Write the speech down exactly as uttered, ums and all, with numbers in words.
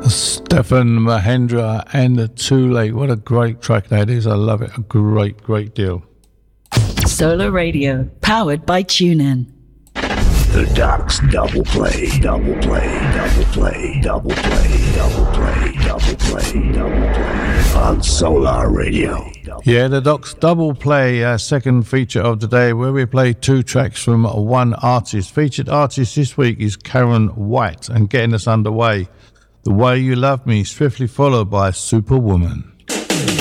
Stefan Mahendra and the Too Late. What a great track that is. I love it a great, great deal. Solar Radio, powered by TuneIn. The Doc's double play, double play, double play, double play, double play, double play, double play on Solar Radio. Yeah, the Doc's double play, uh, second feature of the day, where we play two tracks from one artist. Featured artist this week is Karen White, and getting us underway, The Way You Love Me, swiftly followed by Superwoman.